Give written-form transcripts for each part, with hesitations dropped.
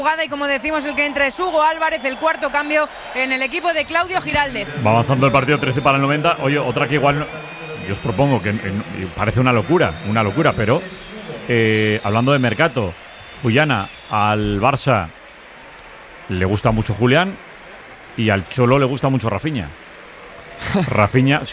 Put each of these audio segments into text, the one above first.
jugada y como decimos el que entra es Hugo Álvarez, el cuarto cambio en el equipo de Claudio Giraldez. Va avanzando el partido 13 para el 90. Oye, otra que igual yo os propongo que parece una locura, pero hablando de mercado, Fullana al Barça le gusta mucho Julián y al Cholo le gusta mucho Rafinha. Rafinha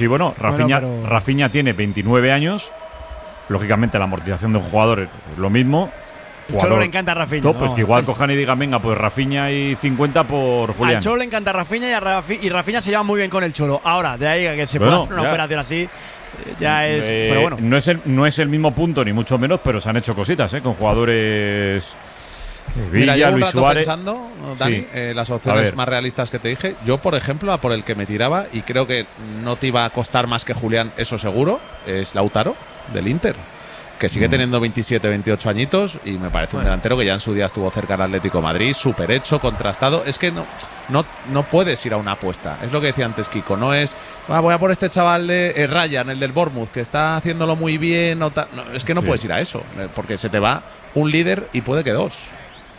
tiene 29 años. Lógicamente la amortización de un jugador es lo mismo. Cholo le encanta a Rafinha. Pues que igual cojan y digan, venga, pues Rafinha y 50 por Julián. Al Cholo le encanta a Rafinha y Rafinha se lleva muy bien con el Cholo. Ahora, de ahí a que se pueda hacer una operación así, ya es… pero bueno. No es el mismo punto, ni mucho menos, pero se han hecho cositas, con jugadores… Villa, llevo un Luis rato Suárez. pensando, Dani, las opciones más realistas que te dije. Yo, por ejemplo, a por el que me tiraba, y creo que no te iba a costar más que Julián, eso seguro, es Lautaro, del Inter. Que sigue teniendo 27, 28 añitos y me parece un delantero que ya en su día estuvo cerca al Atlético de Madrid, súper hecho, contrastado. Es que no puedes ir a una apuesta. Es lo que decía antes Kiko. No es, voy a por este chaval de Ryan, el del Bournemouth, que está haciéndolo muy bien. Es que no puedes ir a eso, porque se te va un líder y puede que dos.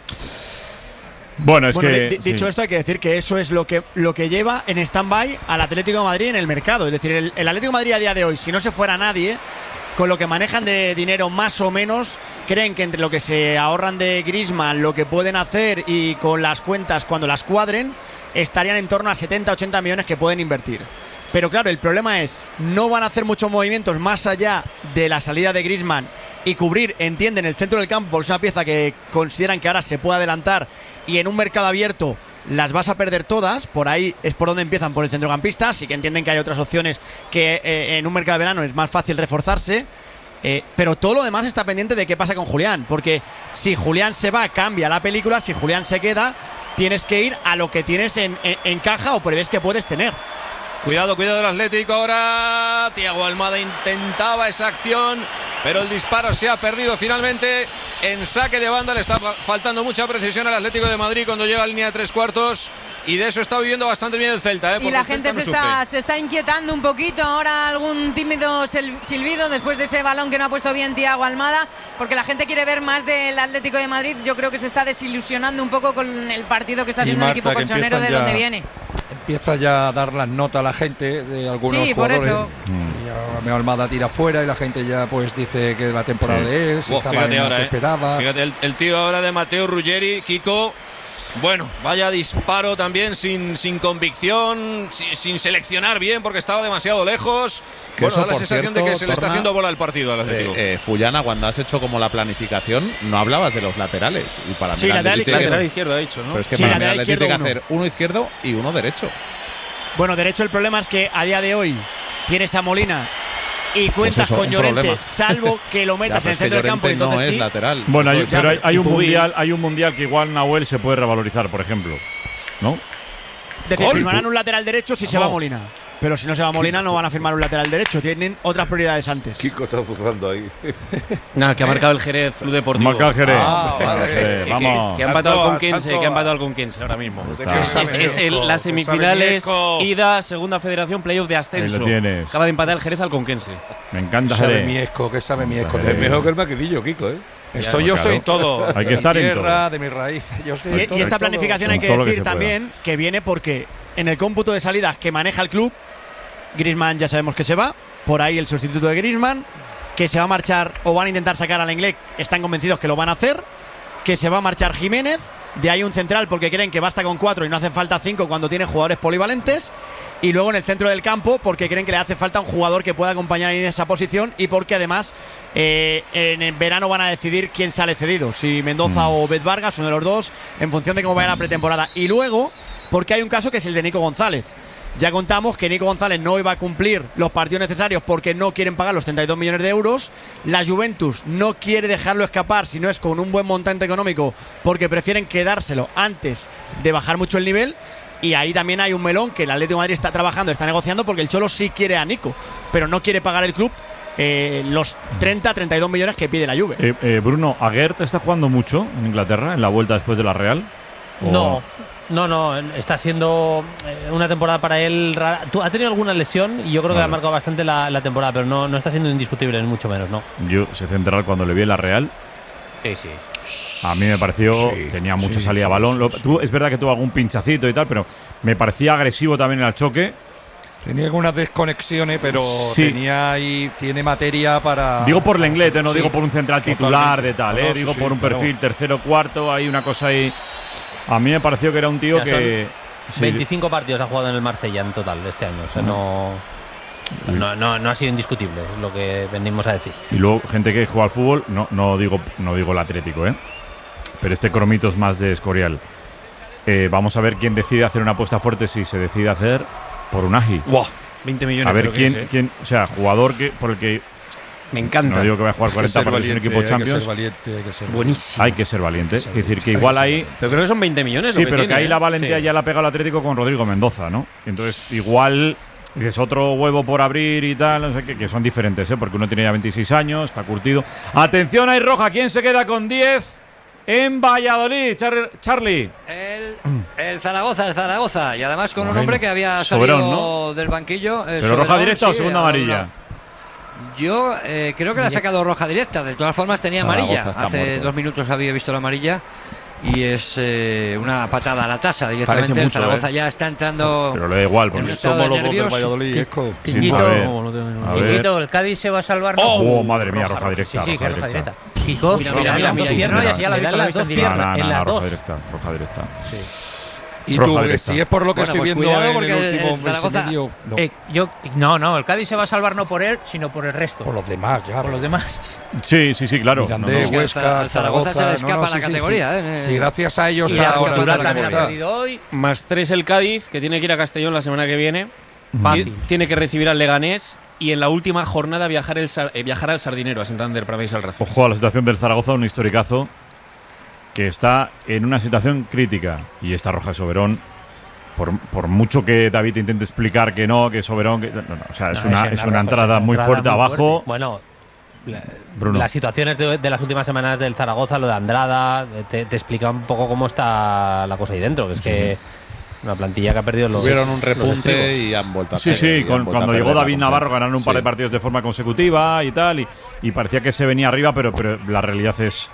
Bueno, dicho esto, hay que decir que eso es lo que lleva en stand-by al Atlético de Madrid en el mercado. Es decir, el Atlético de Madrid a día de hoy, si no se fuera nadie, con lo que manejan de dinero más o menos, creen que entre lo que se ahorran de Griezmann, lo que pueden hacer y con las cuentas cuando las cuadren, estarían en torno a 70-80 millones que pueden invertir. Pero claro, el problema es, no van a hacer muchos movimientos más allá de la salida de Griezmann y cubrir, entienden, el centro del campo, es una pieza que consideran que ahora se puede adelantar y en un mercado abierto las vas a perder todas. Por ahí es por donde empiezan, por el centrocampista. Sí que entienden que hay otras opciones que en un mercado de verano es más fácil reforzarse, pero todo lo demás está pendiente de qué pasa con Julián, porque si Julián se va, cambia la película. Si Julián se queda, tienes que ir a lo que tienes en caja o prevés que puedes tener. Cuidado del Atlético ahora. Thiago Almada intentaba esa acción, pero el disparo se ha perdido finalmente. En saque de banda le está faltando mucha precisión al Atlético de Madrid cuando llega a línea de 3/4, y de eso está viviendo bastante bien el Celta. Y la gente se está inquietando un poquito. Ahora algún tímido silbido después de ese balón que no ha puesto bien Thiago Almada, porque la gente quiere ver más del Atlético de Madrid. Yo creo que se está desilusionando un poco con el partido que está haciendo el equipo colchonero de donde viene. Empieza ya a dar las notas a la gente de algunos jugadores. Por eso. Y Almada tira fuera y la gente ya pues dice que es la temporada de él, si estaba en lo que esperaba. Fíjate el tiro ahora de Mateo Ruggeri, Kiko. Bueno, vaya disparo también sin convicción, sin seleccionar bien porque estaba demasiado lejos. Bueno, da la sensación de que se le está haciendo bola el partido al Atlético. Fullana, cuando has hecho como la planificación, no hablabas de los laterales. Y para mí lateral izquierdo ha dicho, ¿no? Pero es que para mí el Atlético tiene que hacer uno izquierdo y uno derecho. Bueno, derecho, el problema es que a día de hoy tienes a Molina y cuentas pues con Llorente, salvo que lo metas en el centro del campo, entonces no sí. es lateral. Bueno, pero hay un mundial que igual Nahuel se puede revalorizar, por ejemplo, ¿no? Es decir, firmarán un lateral derecho si se va Molina. Pero si no se va Molina, no van a firmar un lateral derecho. Tienen otras prioridades antes. Kiko está zuzando ahí. Nada, que ha marcado el Jerez Club Deportivo. Marca el Jerez. Vamos. Que ha empatado al Conquense ahora mismo. Es las semifinales, ida, segunda federación, playoff de ascenso. Ahí lo tienes. Acaba de empatar el Jerez al Conquense. Me encanta Jerez. Que sabe mi esco. Es mejor que el maquinillo, Kiko, Yo estoy en todo. Hay que estar en todo. De mi raíz. Y esta planificación hay que decir también que viene porque en el cómputo de salidas que maneja el club, Griezmann ya sabemos que se va, por ahí el sustituto de Griezmann, que se va a marchar o van a intentar sacar a Lenglet, están convencidos que lo van a hacer, que se va a marchar Jiménez, de ahí un central porque creen que basta con 4 y no hacen falta 5 cuando tiene jugadores polivalentes, y luego en el centro del campo porque creen que le hace falta un jugador que pueda acompañar en esa posición, y porque además en el verano van a decidir quién sale cedido, si Mendoza o Bet Vargas, uno de los dos, en función de cómo vaya la pretemporada. Y luego porque hay un caso que es el de Nico González. Ya contamos que Nico González no iba a cumplir los partidos necesarios porque no quieren pagar los 32 millones de euros. La Juventus no quiere dejarlo escapar si no es con un buen montante económico, porque prefieren quedárselo antes de bajar mucho el nivel. Y ahí también hay un melón que el Atlético de Madrid está trabajando, está negociando, porque el Cholo sí quiere a Nico, pero no quiere pagar el club los 30-32 millones que pide la Juve. Bruno, ¿Aguert está jugando mucho en Inglaterra en la vuelta después de la Real? No, está siendo una temporada para él rara. Ha tenido alguna lesión y yo creo que ha marcado bastante la temporada, pero no está siendo indiscutible, ni mucho menos, ¿no? Yo, ese central, cuando le vi en la Real, Sí. A mí me pareció, tenía mucha salida de balón. Es verdad que tuvo algún pinchacito y tal, pero me parecía agresivo también en el choque. Tenía algunas desconexiones, pero tiene materia para... Digo por Lenglet, no digo por un central titular de tal, digo por un perfil tercero, cuarto, hay una cosa ahí. A mí me pareció que era un tío que... 25 partidos ha jugado en el Marsella en total de este año, o sea, no ha sido indiscutible, es lo que venimos a decir. Y luego, gente que juega al fútbol, no digo el Atlético, pero este cromito es más de Escorial. Vamos a ver quién decide hacer una apuesta fuerte, si se decide hacer por Unai. ¡Wow! 20 millones. A ver quién, o sea, jugador por el que... Me encanta. No digo que vaya a jugar 40 partidos en un equipo Champions. Hay que ser buenísimo. Hay que ser valiente. Es decir, que igual ahí... Pero creo que son 20 millones. Sí, pero que ahí la valentía ya la ha pegado el Atlético con Rodrigo Mendoza, ¿no? Entonces, igual es otro huevo por abrir y tal, no sé qué, que son diferentes, porque uno tiene ya 26 años, está curtido. Atención, hay roja. ¿Quién se queda con 10 en Valladolid? Charlie. El Zaragoza. Y además con un hombre que había salido Soberón, ¿no? del banquillo. ¿Pero Soberón, roja directa o segunda amarilla? Yo creo que le ha sacado roja directa. De todas formas tenía amarilla. Hace 2 minutos había visto la amarilla. Y es una patada a la tasa directamente. El Zaragoza ya está entrando. Pero le da igual, porque somos los dos del Valladolid. Quiquito, el Cádiz se va a salvar. ¡Oh, madre mía, roja directa! Sí, roja directa. Kiko, mira, ya la he visto. Roja directa. Sí. Y tú, si es por lo que estoy viendo en el último mes y medio, no, el Cádiz se va a salvar no por él, sino por el resto. Por los demás, ya. Por los demás. Sí, claro. Mirandés, Huesca, Zaragoza se le escapa la categoría. Sí, gracias a ellos está ahora también ha perdido hoy. Más 3 el Cádiz, que tiene que ir a Castellón la semana que viene. Fácil. Tiene que recibir al Leganés. Y en la última jornada viajar al Sardinero, a Santander, para verse al Racing. Ojo a la situación del Zaragoza, un historicazo que está en una situación crítica. Y esta roja de Soberón, por mucho que David intente explicar que Soberón... o sea, es una entrada muy fuerte abajo. Bueno, las situaciones de las últimas semanas del Zaragoza, lo de Andrada, te explica un poco cómo está la cosa ahí dentro, que es que... Una plantilla que ha perdido Tuvieron un repunte y han vuelto a perder. Cuando llegó David Navarro ganaron un par de partidos de forma consecutiva y tal, y parecía que se venía arriba, pero la realidad es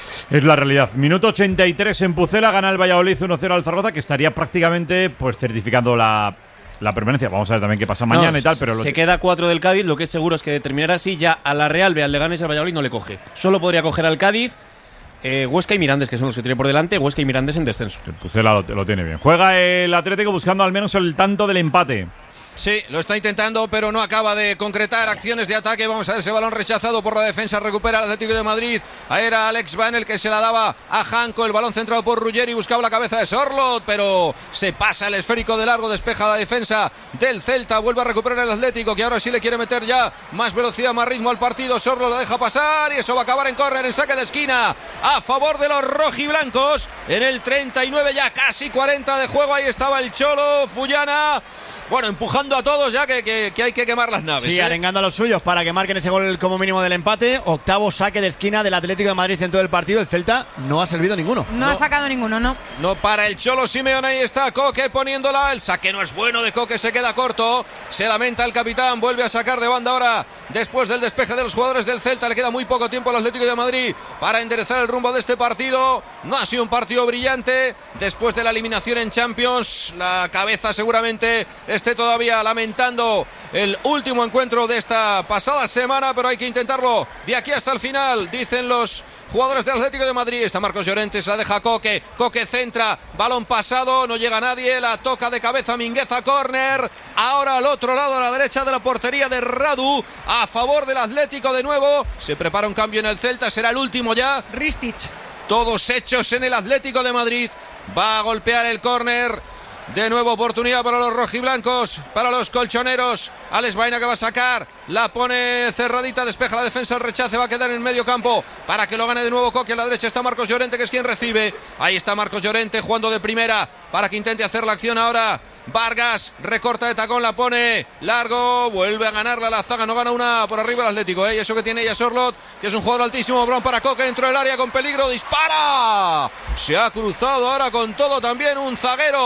la realidad. Minuto 83 en Pucela, gana el Valladolid 1-0 al Zaragoza, que estaría prácticamente certificando la permanencia. Vamos a ver también qué pasa mañana y tal, pero... Se queda 4 del Cádiz, lo que es seguro es que de terminar así, ya a la Real, al Leganés y al Valladolid no le coge. Solo podría coger al Cádiz, Huesca y Mirandés, que son los que tiene por delante. Huesca y Mirandés en descenso. El Pucela lo tiene bien. Juega el Atlético buscando al menos el tanto del empate. Sí, lo está intentando, pero no acaba de concretar acciones de ataque. Vamos a ver ese balón rechazado por la defensa. Recupera el Atlético de Madrid. Ahí era Alex Van el que se la daba a Janko. El balón centrado por Ruggeri. Buscaba la cabeza de Sorloth, pero se pasa el esférico de largo. Despeja la defensa del Celta. Vuelve a recuperar el Atlético, que ahora sí le quiere meter ya más velocidad, más ritmo al partido. Sorloth la deja pasar y eso va a acabar en córner, en saque de esquina a favor de los rojiblancos. En el 39, ya casi 40 de juego. Ahí estaba el Cholo Fullana. Bueno, empujando a todos ya que hay que quemar las naves. Sí, arengando a los suyos para que marquen ese gol como mínimo del empate. Octavo saque de esquina del Atlético de Madrid en todo el partido. El Celta no ha servido ninguno. No ha sacado ninguno, no. No para el Cholo Simeone. Ahí está Coque poniéndola. El saque no es bueno de Coque, se queda corto. Se lamenta el capitán. Vuelve a sacar de banda ahora después del despeje de los jugadores del Celta. Le queda muy poco tiempo al Atlético de Madrid para enderezar el rumbo de este partido. No ha sido un partido brillante. Después de la eliminación en Champions, la cabeza seguramente esté todavía lamentando el último encuentro de esta pasada semana, pero hay que intentarlo de aquí hasta el final, dicen los jugadores del Atlético de Madrid. Está Marcos Llorente, se la deja Coque. Coque centra, balón pasado, no llega nadie, la toca de cabeza Mingueza, córner. Ahora al otro lado, a la derecha de la portería de Radu, a favor del Atlético de nuevo. Se prepara un cambio en el Celta, será el último ya. Ristic. Todos hechos en el Atlético de Madrid. Va a golpear el córner. De nuevo oportunidad para los rojiblancos, para los colchoneros. Alex Baena que va a sacar, la pone cerradita, despeja la defensa, el rechace, va a quedar en medio campo para que lo gane de nuevo Coque. A la derecha está Marcos Llorente, que es quien recibe. Ahí está Marcos Llorente jugando de primera para que intente hacer la acción ahora. Vargas recorta de tacón, la pone largo, vuelve a ganarla la zaga, no gana una por arriba el Atlético, y eso que tiene ella Sorloth, que es un jugador altísimo. Balón para Coque dentro del área con peligro, dispara, se ha cruzado ahora con todo también un zaguero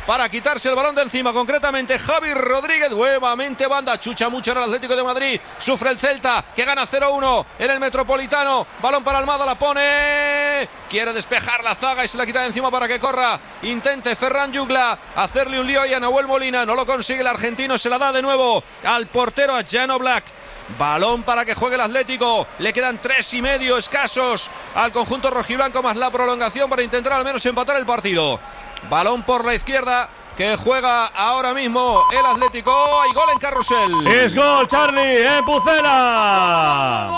para quitarse el balón de encima, concretamente Javi Rodríguez. Nuevamente banda, chucha mucho en el Atlético de Madrid, sufre el Celta, que gana 0-1 en el Metropolitano. Balón para Almada, la pone, quiere despejar la zaga y se la quita de encima para que corra. Intente Ferran Jugla hacerle un lío y a Nahuel Molina, no lo consigue el argentino, se la da de nuevo al portero, a Jan Oblak. Balón para que juegue el Atlético, le quedan 3,5 escasos al conjunto rojiblanco, más la prolongación para intentar al menos empatar el partido. Balón por la izquierda que juega ahora mismo el Atlético. Hay gol en Carrusel. Es gol, Charlie, en Pucela.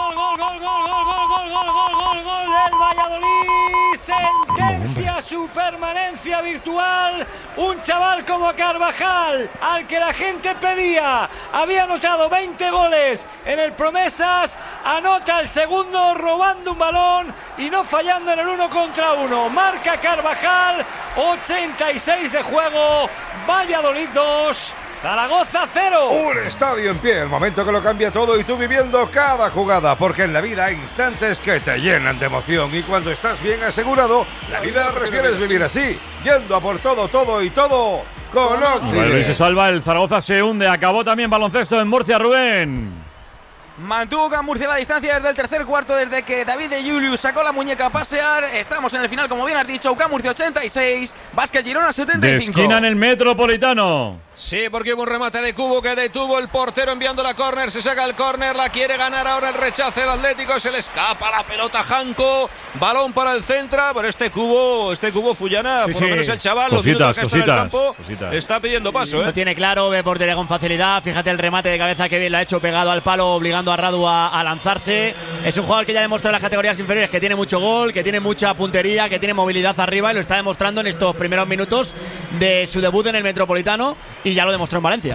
Gol del Valladolid. Sentencia su permanencia virtual. Un chaval como Carvajal, al que la gente pedía, había anotado 20 goles en el Promesas, anota el segundo robando un balón y no fallando en el 1 contra 1. Marca Carvajal, 86 de juego, Valladolid 2, Zaragoza 0. Un estadio en pie, el momento que lo cambia todo y tú viviendo cada jugada, porque en la vida hay instantes que te llenan de emoción y cuando estás bien asegurado, la vida prefieres vivir así, yendo a por todo y todo con Occident. Se salva, el Zaragoza se hunde, acabó también baloncesto en Murcia, Rubén. Mantuvo Can Murcia la distancia desde el tercer cuarto, desde que David de Julius sacó la muñeca a pasear. Estamos en el final, como bien has dicho. Can Murcia 86, Vázquez Girona 75. De esquina en el Metropolitano. Sí, porque hubo un remate de Cubo que detuvo el portero enviando la córner. Se saca el córner, la quiere ganar ahora el rechace el Atlético. Se le escapa la pelota a Janko. Balón para el Centra, pero este Cubo Fullana, por lo menos el chaval, los minutos que está en el campo, está pidiendo paso. Lo tiene claro, ve portería con facilidad. Fíjate el remate de cabeza que bien lo ha hecho, pegado al palo, obligando a Radu a lanzarse. Es un jugador que ya demostró en las categorías inferiores que tiene mucho gol, que tiene mucha puntería, que tiene movilidad arriba y lo está demostrando en estos primeros minutos de su debut en el Metropolitano. Y ya lo demostró en Valencia.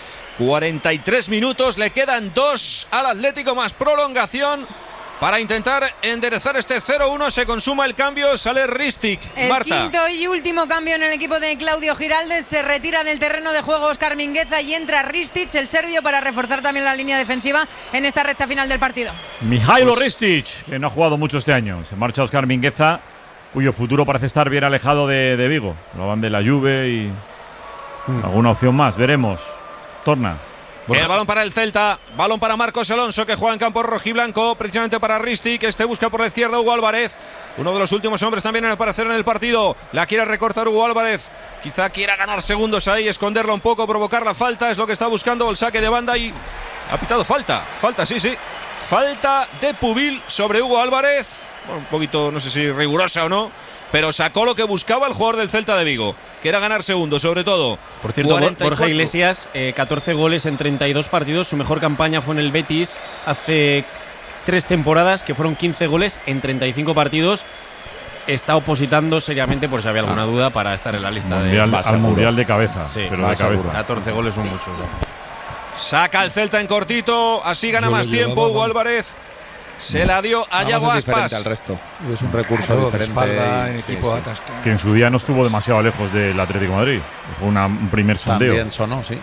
43 minutos, le quedan 2 al Atlético más prolongación para intentar enderezar este 0-1. Se consuma el cambio, sale Ristic. Marta. Quinto y último cambio en el equipo de Claudio Giraldez. Se retira del terreno de juego Óscar Mingueza y entra Ristic, el serbio, para reforzar también la línea defensiva en esta recta final del partido. Mihailo Ristic, que no ha jugado mucho este año. Se marcha Óscar Mingueza, cuyo futuro parece estar bien alejado de Vigo. Lo van de la Juve y alguna opción más, veremos. Torna. El balón para el Celta, balón para Marcos Alonso, que juega en campo rojiblanco, precisamente para Ristic. Este busca por la izquierda Hugo Álvarez, uno de los últimos hombres también en aparecer en el partido. La quiere recortar Hugo Álvarez, quizá quiera ganar segundos ahí, esconderla un poco, provocar la falta, es lo que está buscando el saque de banda y ha pitado falta, sí, falta de Pubil sobre Hugo Álvarez, bueno, un poquito, no sé si rigurosa o no, pero sacó lo que buscaba el jugador del Celta de Vigo, que era ganar segundos, sobre todo. Por cierto, 44. Borja Iglesias, 14 goles en 32 partidos. Su mejor campaña fue en el Betis hace 3 temporadas, que fueron 15 goles en 35 partidos. Está opositando seriamente, por si había alguna duda, para estar en la lista al Mundial de cabeza. Sí, pero de cabeza. 14 goles son muchos. Saca el Celta en cortito, así gana más tiempo Hugo Álvarez. Se la dio a Yago Aspas. Al resto. Es un recurso diferente. Que en su día no estuvo demasiado lejos del Atlético de Madrid. Fue un primer sondeo. También sonó, sí.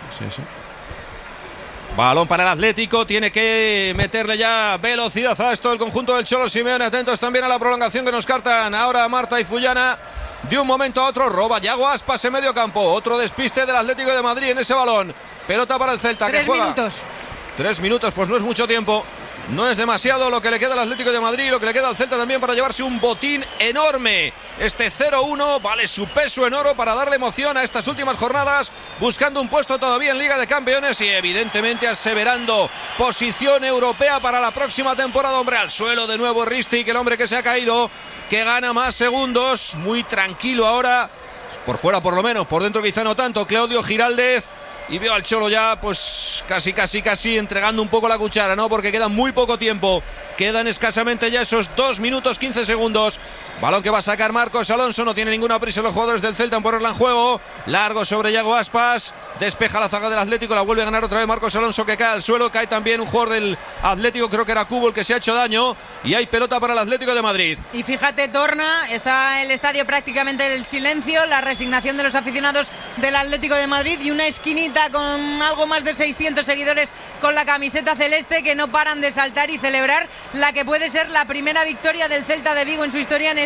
Balón para el Atlético, tiene que meterle ya velocidad a esto el conjunto del Cholo Simeone. Atentos también a la prolongación que nos cartan ahora Marta y Fullana. De un momento a otro roba Yago Aspas en medio campo. Otro despiste del Atlético de Madrid en ese balón. Pelota para el Celta, que juega 3 minutos. 3 minutos, pues no es mucho tiempo. No es demasiado lo que le queda al Atlético de Madrid, lo que le queda al Celta también para llevarse un botín enorme. Este 0-1 vale su peso en oro para darle emoción a estas últimas jornadas, buscando un puesto todavía en Liga de Campeones y evidentemente aseverando posición europea para la próxima temporada. Hombre, al suelo de nuevo Ristic, el hombre que se ha caído, que gana más segundos, muy tranquilo ahora, por fuera por lo menos, por dentro quizá no tanto, Claudio Giraldez. Y veo al Cholo ya pues casi entregando un poco la cuchara, ¿no? Porque queda muy poco tiempo. Quedan escasamente ya esos 2 minutos 15 segundos. Balón que va a sacar Marcos Alonso. No tiene ninguna prisa los jugadores del Celta en ponerla en juego. Largo sobre Yago Aspas. Despeja la zaga del Atlético. La vuelve a ganar otra vez Marcos Alonso, que cae al suelo. Cae también un jugador del Atlético, creo que era Cubo, el que se ha hecho daño. Y hay pelota para el Atlético de Madrid. Y fíjate, Torna, está el estadio prácticamente en silencio. La resignación de los aficionados del Atlético de Madrid y una esquinita con algo más de 600 seguidores con la camiseta celeste, que no paran de saltar y celebrar la que puede ser la primera victoria del Celta de Vigo en su historia en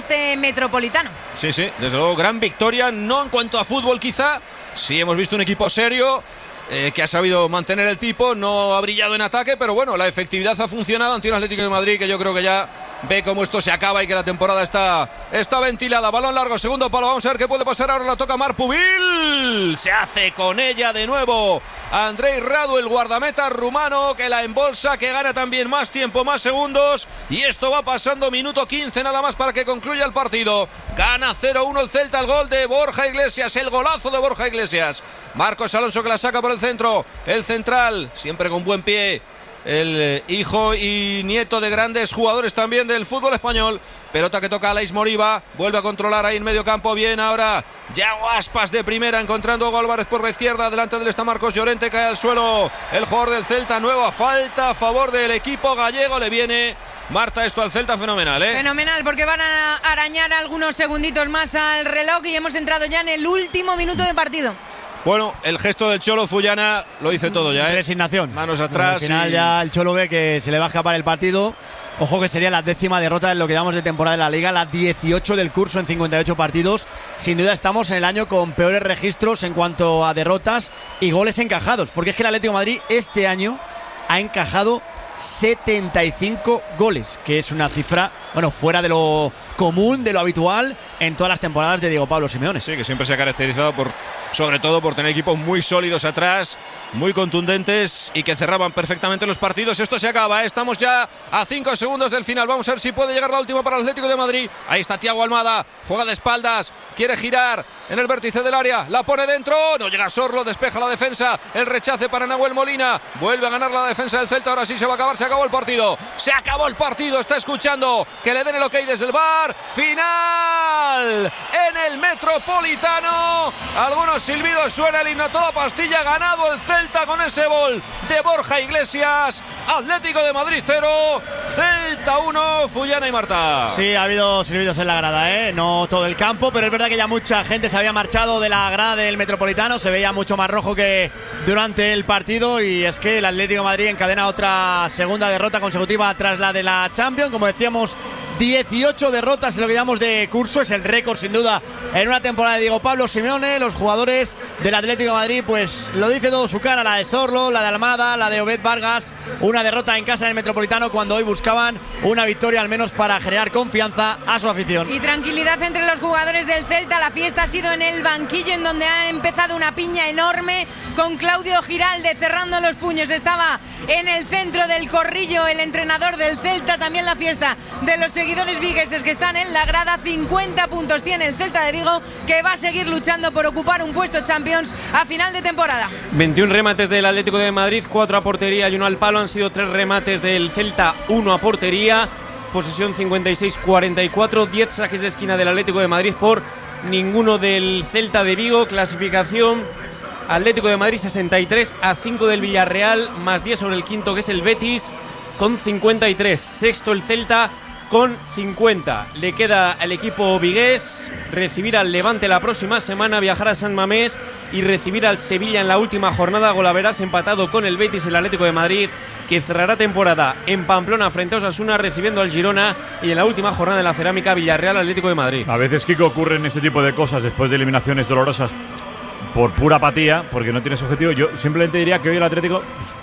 este Metropolitano. Sí, desde luego, gran victoria, no en cuanto a fútbol quizá, sí hemos visto un equipo serio, que ha sabido mantener el tipo, no ha brillado en ataque, pero bueno, la efectividad ha funcionado ante un Atlético de Madrid que yo creo que ya ve cómo esto se acaba y que la temporada está ventilada. Balón largo, segundo palo, vamos a ver qué puede pasar ahora, la toca Marpubil, se hace con ella de nuevo Andrei Radu, el guardameta rumano, que la embolsa, que gana también más tiempo, más segundos, y esto va pasando, minuto 15 nada más para que concluya el partido. Gana 0-1 el Celta, el gol de Borja Iglesias, el golazo de Borja Iglesias. Marcos Alonso que la saca por el centro, el central, siempre con buen pie, el hijo y nieto de grandes jugadores también del fútbol español. Pelota que toca a Aleix Moriba, vuelve a controlar ahí en medio campo, bien ahora Yago Aspas de primera, encontrando a Álvarez por la izquierda, delante del está Marcos Llorente, cae al suelo el jugador del Celta, nueva falta a favor del equipo gallego, le viene Marta esto al Celta fenomenal, Fenomenal, porque van a arañar algunos segunditos más al reloj y hemos entrado ya en el último minuto de partido. Bueno, el gesto del Cholo Fullana lo dice todo ya, Resignación. Manos atrás. Al final ya el Cholo ve que se le va a escapar el partido. Ojo que sería la 10ª derrota en lo que llevamos de temporada de la Liga, la 18 del curso en 58 partidos. Sin duda estamos en el año con peores registros en cuanto a derrotas y goles encajados, porque es que el Atlético de Madrid este año ha encajado 75 goles, que es una cifra, bueno, fuera de lo común, de lo habitual en todas las temporadas de Diego Pablo Simeone. Sí, que siempre se ha caracterizado sobre todo por tener equipos muy sólidos atrás, muy contundentes y que cerraban perfectamente los partidos. Esto se acaba, estamos ya a 5 segundos del final, vamos a ver si puede llegar la última para el Atlético de Madrid. Ahí está Thiago Almada, juega de espaldas, quiere girar en el vértice del área, la pone dentro, no llega Sorlo, despeja la defensa, el rechace para Nahuel Molina, vuelve a ganar la defensa del Celta, ahora sí se va a acabar, se acabó el partido, está escuchando que le den el ok desde el VAR, final en el Metropolitano, algunos silbidos, suena el himno a toda pastilla, ganado el Celta con ese gol de Borja Iglesias, Atlético de Madrid 0, Celta 1, Fullana y Marta. Sí, ha habido silbidos en la grada, no todo el campo, pero es verdad que ya mucha gente se había marchado de la grada del Metropolitano, se veía mucho más rojo que durante el partido, y es que el Atlético de Madrid encadena otra segunda derrota consecutiva tras la de la Champions, como decíamos, 18 derrotas en lo que llamamos de curso, es el récord sin duda en una temporada de Diego Pablo Simeone. Los jugadores del Atlético de Madrid pues lo dice todo su cara, la de Sorlo, la de Almada, la de Obed Vargas, una derrota en casa en el Metropolitano cuando hoy buscaban una victoria al menos para generar confianza a su afición. Y tranquilidad entre los jugadores del Celta, la fiesta ha sido en el banquillo, en donde ha empezado una piña enorme con Claudio Giralde cerrando los puños, estaba en el centro del corrillo el entrenador del Celta, también la fiesta de los seguidores vigueses que están en la grada. 50 puntos tiene el Celta de Vigo, que va a seguir luchando por ocupar un puesto Champions a final de temporada. 21 remates del Atlético de Madrid, 4 a portería y 1 al palo, han sido 3 remates del Celta, 1 a portería, posesión 56-44, 10 saques de esquina del Atlético de Madrid por ninguno del Celta de Vigo. Clasificación: Atlético de Madrid 63 a 5 del Villarreal, más 10 sobre el quinto que es el Betis con 53, sexto el Celta con 50. Le queda al equipo vigués recibir al Levante la próxima semana, viajar a San Mamés y recibir al Sevilla en la última jornada. Golaveras empatado con el Betis, el Atlético de Madrid, que cerrará temporada en Pamplona frente a Osasuna, recibiendo al Girona, y en la última jornada de la Cerámica, Villarreal Atlético de Madrid. A veces, Kiko, ocurren ese tipo de cosas después de eliminaciones dolorosas por pura apatía, porque no tienes objetivo. Yo simplemente diría que hoy el Atlético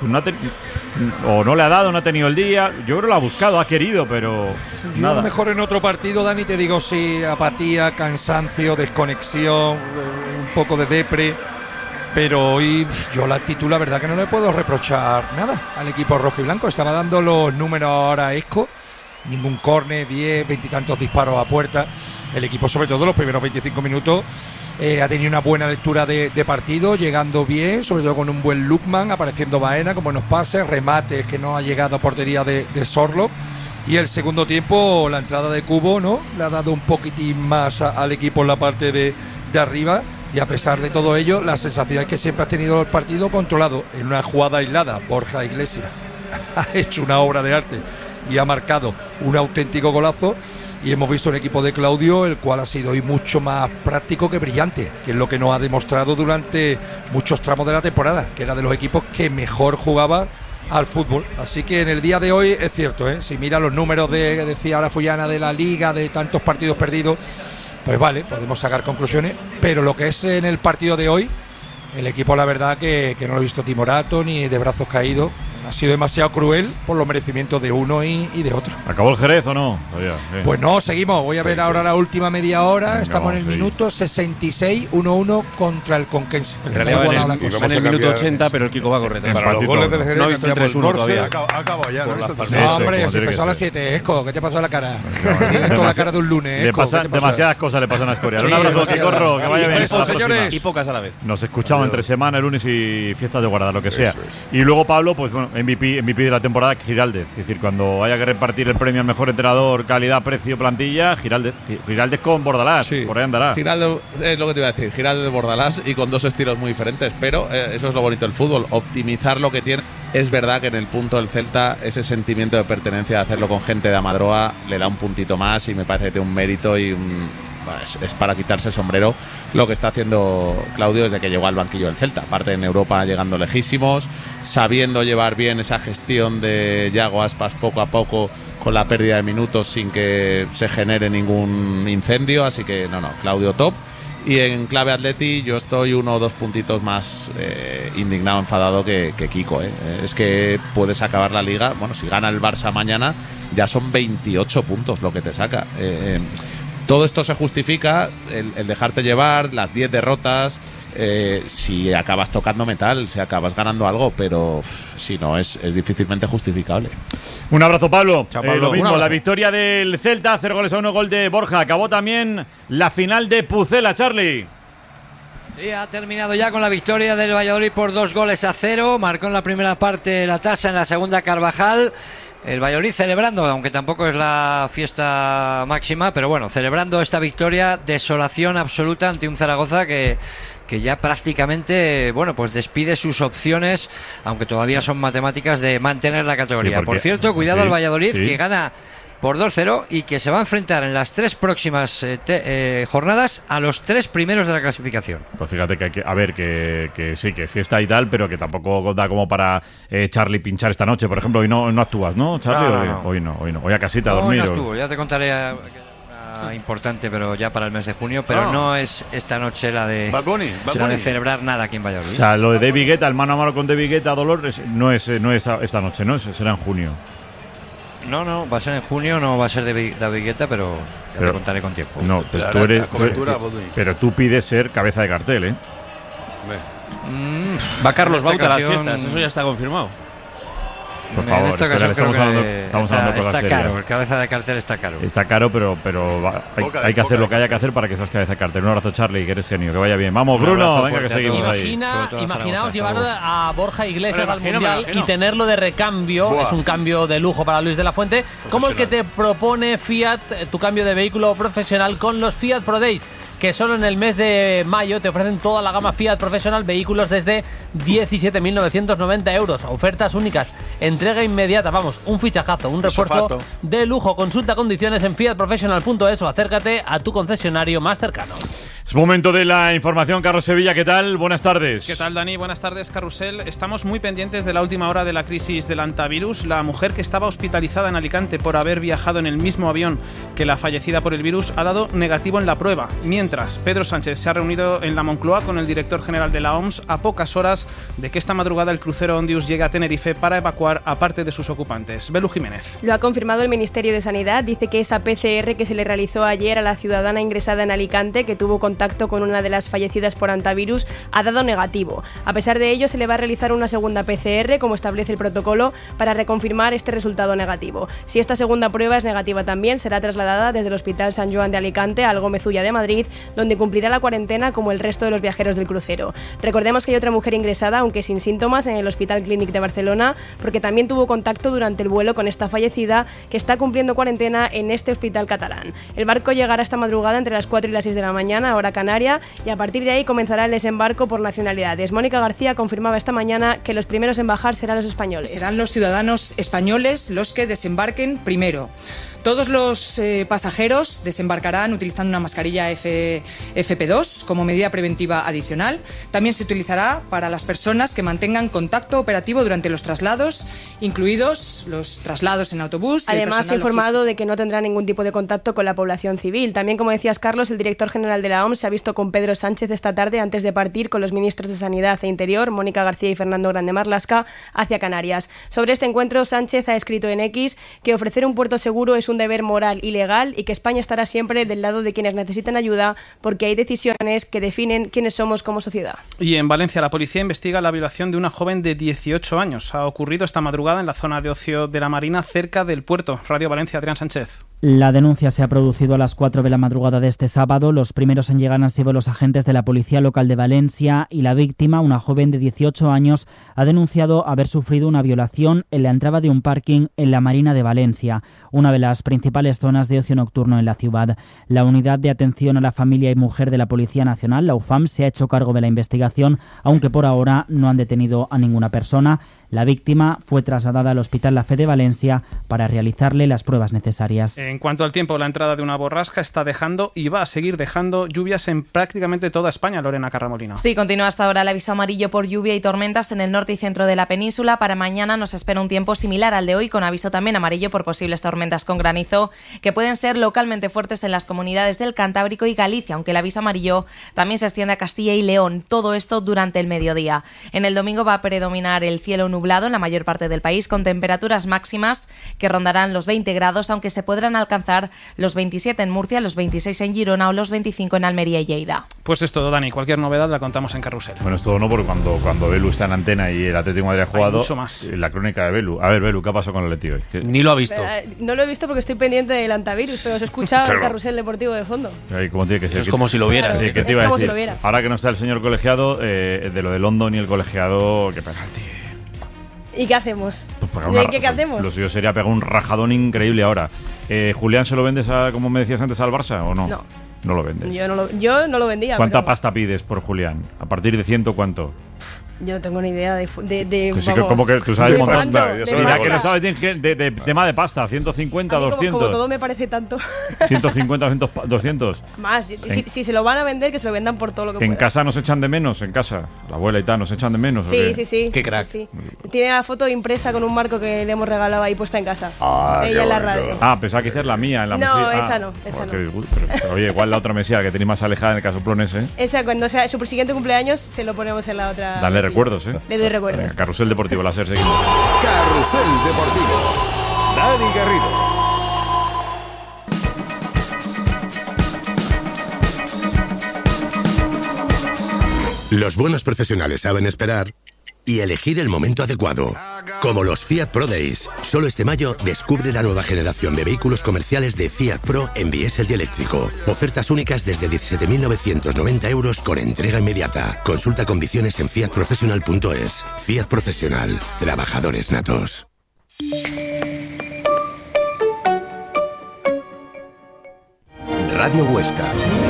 o no le ha dado, no ha tenido el día. Yo creo que lo ha buscado, ha querido, pero yo a lo mejor en otro partido, Dani, te digo sí, apatía, cansancio, desconexión, un poco de depre, pero hoy yo la actitud, la verdad que no le puedo reprochar nada al equipo rojo y blanco. Estaba dando los números ahora a Esco, ningún córner, 10, 20 y tantos disparos a puerta. El equipo, sobre todo los primeros 25 minutos, ha tenido una buena lectura de partido, llegando bien, sobre todo con un buen Lukman, apareciendo Baena con buenos pases, remates que no ha llegado a portería de Sorlo. Y el segundo tiempo, la entrada de Cubo, ¿no?, le ha dado un poquitín más al equipo en la parte de arriba. Y a pesar de todo ello, la sensación es que siempre has tenido el partido controlado. En una jugada aislada, Borja Iglesias ha hecho una obra de arte y ha marcado un auténtico golazo. Y hemos visto un equipo de Claudio, el cual ha sido hoy mucho más práctico que brillante, que es lo que nos ha demostrado durante muchos tramos de la temporada, que era de los equipos que mejor jugaba al fútbol. Así que en el día de hoy es cierto, si mira los números que decía ahora Fullana de la Liga, de tantos partidos perdidos, pues vale, podemos sacar conclusiones, pero lo que es en el partido de hoy, el equipo la verdad que no lo he visto timorato ni de brazos caídos. Ha sido demasiado cruel por los merecimientos de uno y de otro. ¿Acabó el Jerez o no? Pues no, seguimos. Voy a ver ahora la última media hora. Estamos en el minuto 66, 1-1 contra el Conquense. En realidad en el minuto 80, pero el Kiko va a correr. Para los goles del Jerez no ha visto el 3-1 todavía. Acabó ya. No, hombre, se empezó a las 7. Esco, ¿qué te pasó a la cara? Con la cara de un lunes. Demasiadas cosas le pasan a Escorial. Un abrazo, Cicorro, que vaya bien. Señores. Y pocas a la vez. Nos escuchamos entre semana, el lunes y fiestas de Guardar, lo que sea. Y luego Pablo, pues bueno, MVP de la temporada, Giraldez. Es decir, cuando haya que repartir el premio al mejor entrenador, calidad, precio, plantilla, Giraldez con Bordalás, por ahí andará. Giraldez es lo que te iba a decir, Giraldez de Bordalás y con dos estilos muy diferentes, pero eso es lo bonito del fútbol, optimizar lo que tiene. Es verdad que en el punto del Celta ese sentimiento de pertenencia, de hacerlo con gente de Amadroa, le da un puntito más y me parece que tiene un mérito y es para quitarse el sombrero lo que está haciendo Claudio desde que llegó al banquillo del Celta. Aparte en Europa llegando lejísimos, sabiendo llevar bien esa gestión de Yago Aspas poco a poco con la pérdida de minutos sin que se genere ningún incendio. Así que Claudio top. Y en clave Atleti yo estoy 1 o 2 puntitos más indignado, enfadado que Kiko. Es que puedes acabar la liga, bueno, si gana el Barça mañana ya son 28 puntos lo que te saca. Todo esto se justifica, el dejarte llevar, las 10 derrotas, si acabas tocando metal, si acabas ganando algo, pero si no, es difícilmente justificable. Un abrazo, Pablo. Chao, Pablo. Lo mismo, la victoria del Celta, 0-1, gol de Borja. Acabó también la final de Pucela, Charlie. Sí, ha terminado ya con la victoria del Valladolid por 2-0. Marcó en la primera parte la Tasa, en la segunda Carvajal. El Valladolid celebrando, aunque tampoco es la fiesta máxima, pero bueno, celebrando esta victoria, desolación absoluta ante un Zaragoza que ya prácticamente, bueno, pues despide sus opciones, aunque todavía son matemáticas, de mantener la categoría. Sí, por cierto, cuidado al Valladolid, que gana por 2-0 y que se va a enfrentar en las 3 próximas jornadas a los 3 primeros de la clasificación. Pues fíjate que hay que, a ver, que sí, que fiesta y tal, pero que tampoco da como para Charlie pinchar esta noche. Por ejemplo, hoy no actúas, ¿no, Charlie? No. Hoy no. Hoy a casita a dormir. No actúo, ya te contaré importante, pero ya para el mes de junio, pero no es esta noche la de celebrar nada aquí en Valladolid. O sea, lo de David Guetta, el mano a mano con David Guetta, dolor, no es esta noche, ¿no? Será en junio. No, va a ser en junio, no va a ser de David Guetta, pero te contaré con tiempo. No, pero tú pides ser cabeza de cartel, ¿eh? Va Carlos Bauta a las fiestas, eso ya está confirmado. Por favor, estamos hablando cosas serias. Caro, el cabeza de cartel está caro. Está caro, pero hay que hacer lo que haya que hacer para que seas cabeza de cartel. Un abrazo, Charlie, que eres genio, que vaya bien. Vamos, Bruno, venga, que seguimos ahí. Imaginaos llevar a Borja Iglesias al Mundial y tenerlo de recambio. Es un cambio de lujo para Luis de la Fuente, como el que te propone Fiat, tu cambio de vehículo profesional con los Fiat Pro Days, que solo en el mes de mayo te ofrecen toda la gama Fiat Professional, vehículos desde 17.990 euros, ofertas únicas, entrega inmediata, vamos, un fichajazo, un refuerzo de lujo. Consulta condiciones en fiatprofessional.es o acércate a tu concesionario más cercano. Es momento de la información. Carlos Sevilla, ¿qué tal? Buenas tardes. ¿Qué tal, Dani? Buenas tardes, Carrusel. Estamos muy pendientes de la última hora de la crisis del antivirus. La mujer que estaba hospitalizada en Alicante por haber viajado en el mismo avión que la fallecida por el virus ha dado negativo en la prueba. Mientras, Pedro Sánchez se ha reunido en la Moncloa con el director general de la OMS a pocas horas de que esta madrugada el crucero Ondius llegue a Tenerife para evacuar a parte de sus ocupantes. Belu Jiménez. Lo ha confirmado el Ministerio de Sanidad. Dice que esa PCR que se le realizó ayer a la ciudadana ingresada en Alicante, que tuvo contacto con una de las fallecidas por antivirus, ha dado negativo. A pesar de ello, se le va a realizar una segunda PCR, como establece el protocolo, para reconfirmar este resultado negativo. Si esta segunda prueba es negativa también, será trasladada desde el Hospital Sant Joan de Alicante al Gómez Ulla de Madrid, donde cumplirá la cuarentena como el resto de los viajeros del crucero. Recordemos que hay otra mujer ingresada, aunque sin síntomas, en el Hospital Clínic de Barcelona, porque también tuvo contacto durante el vuelo con esta fallecida, que está cumpliendo cuarentena en este hospital catalán. El barco llegará esta madrugada entre las 4 y las 6 de la mañana, hora canaria, y a partir de ahí comenzará el desembarco por nacionalidades. Mónica García confirmaba esta mañana que los primeros en bajar serán los españoles. Serán los ciudadanos españoles los que desembarquen primero. Todos los pasajeros desembarcarán utilizando una mascarilla FP2 como medida preventiva adicional. También se utilizará para las personas que mantengan contacto operativo durante los traslados, incluidos los traslados en autobús. Además, ha informado de que no tendrá ningún tipo de contacto con la población civil. También, como decías, Carlos, el director general de la OMS se ha visto con Pedro Sánchez esta tarde antes de partir con los ministros de Sanidad e Interior, Mónica García y Fernando Grande Marlaska, hacia Canarias. Sobre este encuentro, Sánchez ha escrito en X que ofrecer un puerto seguro es un deber moral y legal y que España estará siempre del lado de quienes necesitan ayuda porque hay decisiones que definen quiénes somos como sociedad. Y en Valencia la policía investiga la violación de una joven de 18 años. Ha ocurrido esta madrugada en la zona de ocio de la Marina cerca del puerto. Radio Valencia, Adrián Sánchez. La denuncia se ha producido a las 4 de la madrugada de este sábado. Los primeros en llegar han sido los agentes de la Policía Local de Valencia y la víctima, una joven de 18 años, ha denunciado haber sufrido una violación en la entrada de un parking en la Marina de Valencia, una de las principales zonas de ocio nocturno en la ciudad. La Unidad de Atención a la Familia y Mujer de la Policía Nacional, la UFAM, se ha hecho cargo de la investigación, aunque por ahora no han detenido a ninguna persona. La víctima fue trasladada al Hospital La Fe de Valencia para realizarle las pruebas necesarias. En cuanto al tiempo, la entrada de una borrasca está dejando y va a seguir dejando lluvias en prácticamente toda España. Lorena Carramolino. Sí, continúa hasta ahora el aviso amarillo por lluvia y tormentas en el norte y centro de la península. Para mañana nos espera un tiempo similar al de hoy, con aviso también amarillo por posibles tormentas con granizo, que pueden ser localmente fuertes en las comunidades del Cantábrico y Galicia, aunque el aviso amarillo también se extiende a Castilla y León. Todo esto durante el mediodía. En el domingo va a predominar el cielo nublado en la mayor parte del país, con temperaturas máximas que rondarán los 20 grados, aunque se podrán alcanzar los 27 en Murcia, los 26 en Girona o los 25 en Almería y Lleida. Pues es todo, Dani. Cualquier novedad la contamos en Carrusel. Bueno, es todo no, porque cuando Belu está en antena y el Atlético de Madrid ha jugado, mucho más. La crónica de Belu. A ver, Belu, ¿qué ha pasado con el Atlético hoy? Ni lo ha visto. No lo he visto porque estoy pendiente del antivirus, pero os he escuchado el Carrusel Deportivo de fondo. ¿Cómo tiene que ser? Es como si lo vieras. Sí, ¿qué te iba a decir? Ahora que no está el señor colegiado, de lo de London y el colegiado, qué penalti. ¿Y qué hacemos? Pues ¿Qué hacemos? Lo suyo sería pegar un rajadón increíble ahora. ¿Julián se lo vendes, como me decías antes, al Barça o no? No. No lo vendes. Yo no lo vendía. ¿Cuánta pasta pides por Julián? ¿A partir de 100 cuánto? Yo no tengo ni idea de sí, como que tú sabes un montón. Mira, que no sabes de tema de pasta. 150, 200. Como todo me parece tanto. 150, 200. Más. Si se lo van a vender, que se lo vendan por todo lo que puedan. ¿En casa nos echan de menos? ¿En casa? La abuela y tal, ¿nos echan de menos? Sí. Qué crack. Sí. Tiene la foto impresa con un marco que le hemos regalado ahí puesta en casa. Ella en la radio. Pensaba que esa es la mía en la mesilla. No, esa no. Pero, oye, igual la otra mesilla que tenéis más alejada en el casoplón ese. Esa, cuando sea su siguiente cumpleaños, se lo ponemos en la otra. Dale recuerdos, Le doy recuerdos. Venga, Carrusel Deportivo, la SER, seguimos. Carrusel Deportivo. Dani Garrido. Los buenos profesionales saben esperar y elegir el momento adecuado. Como los Fiat Pro Days. Solo este mayo descubre la nueva generación de vehículos comerciales de Fiat Pro en diésel y eléctrico. Ofertas únicas desde 17.990 euros con entrega inmediata. Consulta condiciones en fiatprofessional.es. Fiat Profesional. Trabajadores natos. Radio Huesca.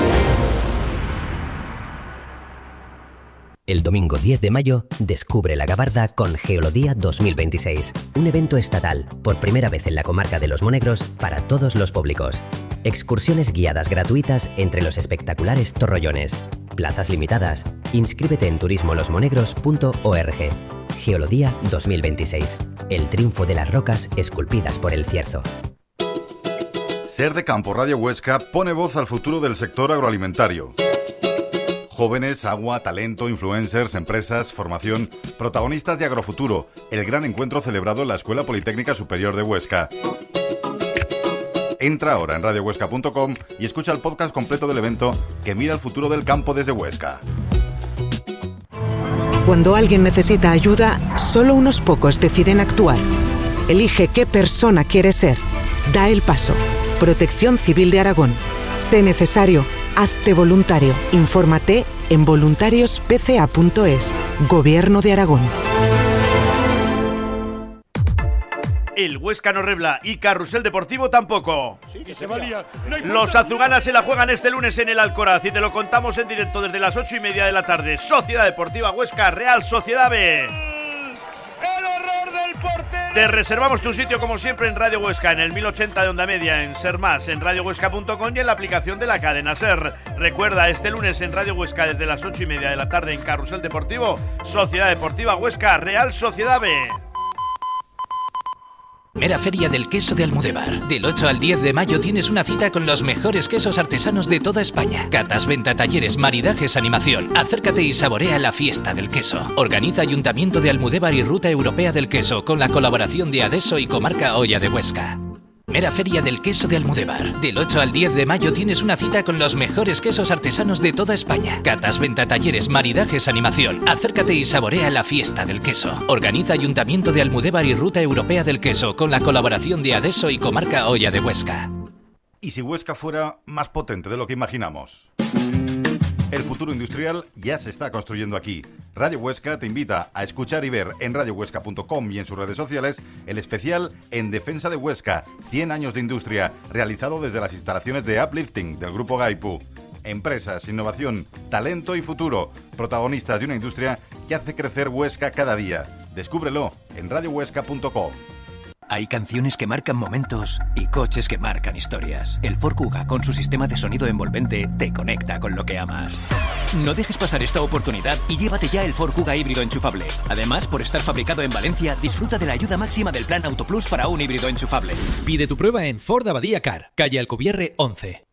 El domingo 10 de mayo, descubre la Gabarda con Geolodía 2026, un evento estatal, por primera vez en la comarca de Los Monegros, para todos los públicos. Excursiones guiadas gratuitas entre los espectaculares torrollones. Plazas limitadas. Inscríbete en turismolosmonegros.org. Geolodía 2026, el triunfo de las rocas esculpidas por el Cierzo. Ser de Campo Radio Huesca pone voz al futuro del sector agroalimentario. Jóvenes, agua, talento, influencers, empresas, formación, protagonistas de Agrofuturo, el gran encuentro celebrado en la Escuela Politécnica Superior de Huesca. Entra ahora en radiohuesca.com y escucha el podcast completo del evento que mira el futuro del campo desde Huesca. Cuando alguien necesita ayuda, solo unos pocos deciden actuar. Elige qué persona quieres ser. Da el paso. Protección Civil de Aragón. Sé necesario. Hazte voluntario. Infórmate en voluntariospca.es. Gobierno de Aragón. El Huesca no rebla y Carrusel Deportivo tampoco. Los azulgranas se la juegan este lunes en el Alcoraz y te lo contamos en directo desde las 8:30 de la tarde. Sociedad Deportiva Huesca, Real Sociedad B. El horror del portero. Te reservamos tu sitio como siempre en Radio Huesca, en el 1080 de onda media, en Ser Más, en radiohuesca.com y en la aplicación de la cadena Ser. Recuerda, este lunes en Radio Huesca desde las 8:30 de la tarde en Carrusel Deportivo, Sociedad Deportiva Huesca, Real Sociedad B. Primera Feria del Queso de Almudévar. Del 8 al 10 de mayo tienes una cita con los mejores quesos artesanos de toda España. Catas, venta, talleres, maridajes, animación. Acércate y saborea la fiesta del queso. Organiza Ayuntamiento de Almudévar y Ruta Europea del Queso con la colaboración de Adeso y Comarca Olla de Huesca. Primera Feria del Queso de Almudévar. Del 8 al 10 de mayo tienes una cita con los mejores quesos artesanos de toda España. Catas, venta, talleres, maridajes, animación. Acércate y saborea la fiesta del queso. Organiza Ayuntamiento de Almudévar y Ruta Europea del Queso con la colaboración de Adeso y Comarca Olla de Huesca. ¿Y si Huesca fuera más potente de lo que imaginamos? El futuro industrial ya se está construyendo aquí. Radio Huesca te invita a escuchar y ver en radiohuesca.com y en sus redes sociales el especial En Defensa de Huesca, 100 años de industria, realizado desde las instalaciones de Uplifting del Grupo Gaipu. Empresas, innovación, talento y futuro, protagonistas de una industria que hace crecer Huesca cada día. Descúbrelo en radiohuesca.com. Hay canciones que marcan momentos y coches que marcan historias. El Ford Kuga, con su sistema de sonido envolvente, te conecta con lo que amas. No dejes pasar esta oportunidad y llévate ya el Ford Kuga híbrido enchufable. Además, por estar fabricado en Valencia, disfruta de la ayuda máxima del Plan Auto Plus para un híbrido enchufable. Pide tu prueba en Ford Abadía Car, calle Alcubierre 11.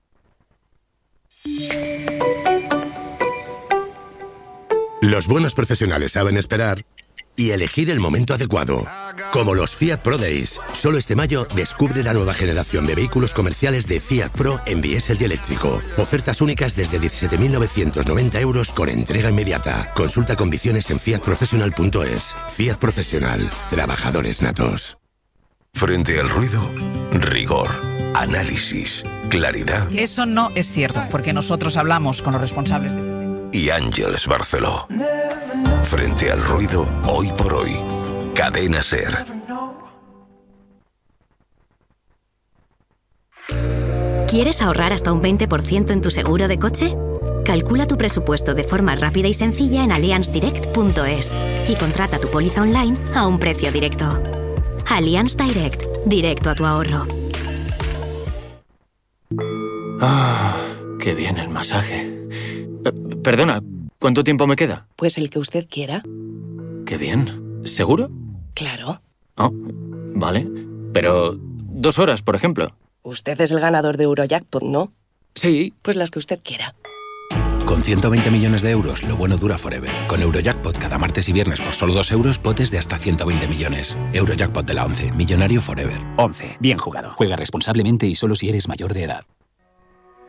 Los buenos profesionales saben esperar y elegir el momento adecuado. Como los Fiat Pro Days. Solo este mayo descubre la nueva generación de vehículos comerciales de Fiat Pro en diésel y eléctrico. Ofertas únicas desde 17.990 euros con entrega inmediata. Consulta condiciones en fiatprofessional.es. Fiat Profesional. Trabajadores natos. Frente al ruido, rigor, análisis, claridad. Eso no es cierto, porque nosotros hablamos con los responsables de ese tema. Y Ángeles Barceló. Frente al ruido, hoy por hoy. Cadena Ser. ¿Quieres ahorrar hasta un 20% en tu seguro de coche? Calcula tu presupuesto de forma rápida y sencilla en allianzdirect.es y contrata tu póliza online a un precio directo. Allianz Direct, directo a tu ahorro. Ah, qué bien el masaje. Perdona, ¿cuánto tiempo me queda? Pues el que usted quiera. Qué bien. ¿Seguro? Claro. Oh, vale. Pero 2 horas, por ejemplo. Usted es el ganador de Eurojackpot, ¿no? Sí. Pues las que usted quiera. Con 120 millones de euros, lo bueno dura forever. Con Eurojackpot cada martes y viernes por solo 2 euros, potes de hasta 120 millones. Eurojackpot de la 11. Millonario forever. 11. Bien jugado. Juega responsablemente y solo si eres mayor de edad.